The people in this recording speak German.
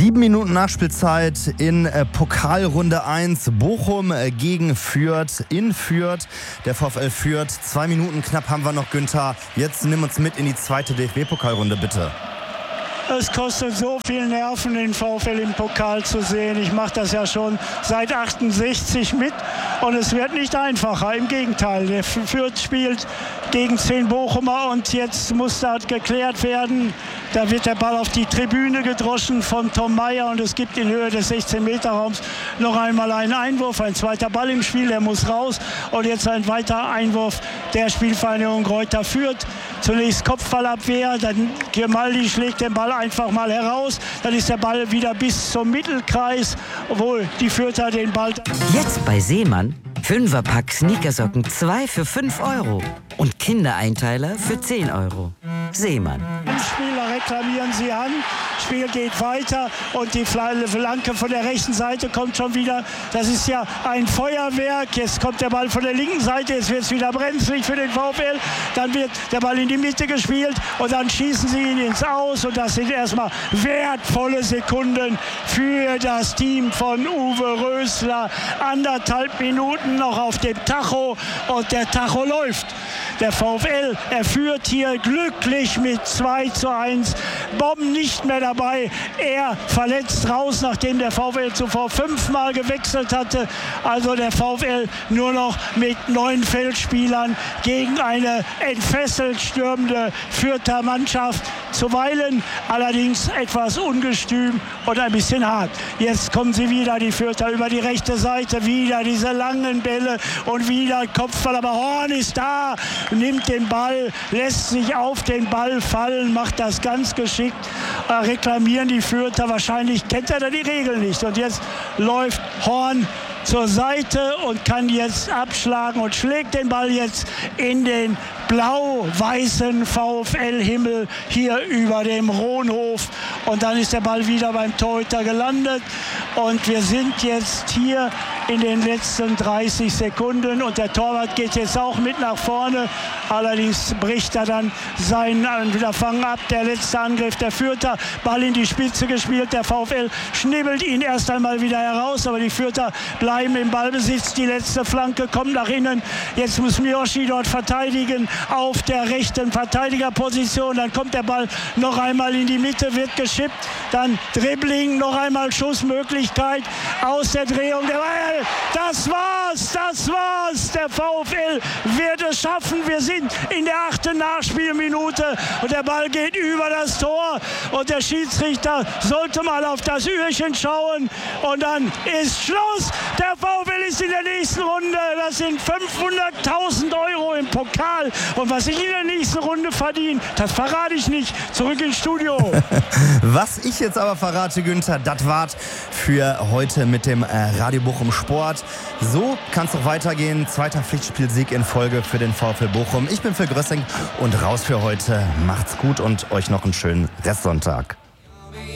7 Minuten Nachspielzeit in Pokalrunde 1. Bochum gegen Fürth in Fürth. Der VfL Fürth. 2 Minuten knapp haben wir noch, Günther. Jetzt nimm uns mit in die zweite DFB-Pokalrunde, bitte. Es kostet so viel Nerven, den VfL im Pokal zu sehen. Ich mache das ja schon seit 68 mit und es wird nicht einfacher. Im Gegenteil, der Fürth spielt gegen 10 Bochumer und jetzt muss das geklärt werden. Da wird der Ball auf die Tribüne gedroschen von Tom Meyer und es gibt in Höhe des 16-Meter-Raums noch einmal einen Einwurf. Ein zweiter Ball im Spiel, der muss raus. Und jetzt ein weiterer Einwurf der Spielvereinigung Greuther Fürth. Zunächst Kopfballabwehr, dann Grimaldi schlägt den Ball einfach mal heraus. Dann ist der Ball wieder bis zum Mittelkreis, obwohl die Fürther den Ball... Jetzt bei Seemann 5er-Pack Sneakersocken 2 für 5 € und Kindereinteiler für 10 €. Seemann. Spieler reklamieren sie an, Spiel geht weiter und die Flanke von der rechten Seite kommt schon wieder. Das ist ja ein Feuerwerk. Jetzt kommt der Ball von der linken Seite, jetzt wird es wieder brenzlig für den VfL. Dann wird der Ball in die Mitte gespielt und dann schießen sie ihn ins Aus und das sind erstmal wertvolle Sekunden für das Team von Uwe Rösler. 1,5 Minuten noch auf dem Tacho und der Tacho läuft. Der VfL, er führt hier glücklich mit 2:1. Bomben nicht mehr dabei. Er verletzt raus, nachdem der VfL zuvor 5-mal gewechselt hatte. Also der VfL nur noch mit 9 Feldspielern gegen eine entfesselt stürmende Fürther Mannschaft. Zuweilen allerdings etwas ungestüm und ein bisschen hart. Jetzt kommen sie wieder, die Fürther, über die rechte Seite. Wieder diese langen Bälle und wieder Kopfball. Aber Horn ist da, nimmt den Ball, lässt sich auf den Ball fallen, macht das ganz geschickt. Reklamieren die Fürther. Wahrscheinlich kennt er da die Regeln nicht. Und jetzt läuft Horn zur Seite und kann jetzt abschlagen und schlägt den Ball jetzt in den blau-weißen VfL-Himmel hier über dem Rohnhof. Und dann ist der Ball wieder beim Torhüter gelandet. Und wir sind jetzt hier in den letzten 30 Sekunden. Und der Torwart geht jetzt auch mit nach vorne. Allerdings bricht er dann seinen Wiederfang ab. Der letzte Angriff der Fürther. Ball in die Spitze gespielt. Der VfL schnibbelt ihn erst einmal wieder heraus. Aber die Fürther bleiben im Ballbesitz. Die letzte Flanke kommt nach innen. Jetzt muss Miyoshi dort verteidigen auf der rechten Verteidigerposition. Dann kommt der Ball noch einmal in die Mitte, wird geschippt. Dann Dribbling, noch einmal Schussmöglichkeit aus der Drehung. Das war's. Der VfL wird es schaffen. Wir sind in der 8. Nachspielminute und der Ball geht über das Tor. Und der Schiedsrichter sollte mal auf das Uhrchen schauen. Und dann ist Schluss. Der VfL ist in der nächsten Runde. Das sind 500.000 € im Pokal. Und was ich in der nächsten Runde verdiene, das verrate ich nicht. Zurück ins Studio. Was ich jetzt aber verrate, Günther, das war's für heute mit dem Radio Bochum Sport. So kann es doch weitergehen. 2. Pflichtspielsieg in Folge für den VfL Bochum. Ich bin Phil Grössing und raus für heute. Macht's gut und euch noch einen schönen Restsonntag.